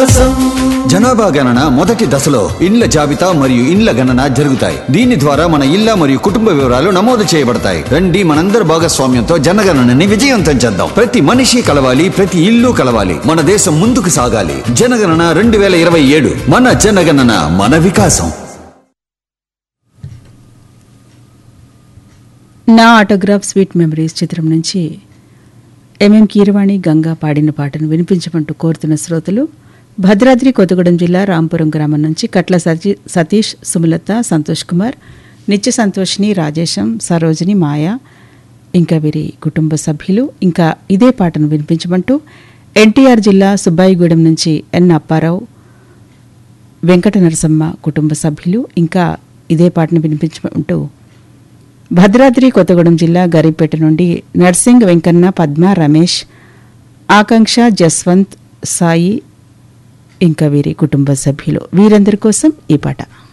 వికాసం. జనాభా గణన మొదటి దశలో ఇండ్ల జాబితా మరియు ఇండ్ల గణన జరుగుతాయి. దీని ద్వారా మన ఇళ్ల మరియు కుటుంబ వివరాలు నమోదు చేయబడతాయి. రండి మనందరి భాగస్వామ్యంతో జనగణనని విజయవంతం చేద్దాం. ప్రతి మనిషి కలవాలి, ప్రతి ఇల్లు కలవాలి. మన దేశం ముందుకు సాగాలి. జనగణన 2027. మన జనగణన మన వికాసం. నా ఆటోగ్రాఫ్ స్వీట్ మెమరీస్ చిత్రం నుంచి ఎంఎం కీరవాణి గంగా పాడిన పాటను వినిపించమంటూ కోరుతున్న శ్రోతలు భద్రాద్రి కొత్తగూడెం జిల్లా రాంపురం గ్రామం నుంచి కట్ల సతీష్, సుమలత, సంతోష్ కుమార్, నిత్య సంతోషిని, రాజేశం, సరోజిని, మాయ, ఇంకా వీరి కుటుంబ సభ్యులు. ఇంకా ఇదే పాటను వినిపించమంటూ ఎన్టీఆర్ జిల్లా సుబ్బాయిగూడెం నుంచి ఎన్ అప్పారావు, వెంకట నరసమ్మ కుటుంబ సభ్యులు. ఇంకా ఇదే పాటను వినిపించమంటూ భద్రాద్రి కొత్తగూడెం జిల్లా గరీపేట నుండి నర్సింగ్, వెంకన్న, పద్మ, రమేష్, ఆకాంక్ష, జస్వంత్, సాయి, ఇంకా వీరి కుటుంబ సభ్యులు. వీరందరి కోసం ఈ పాట.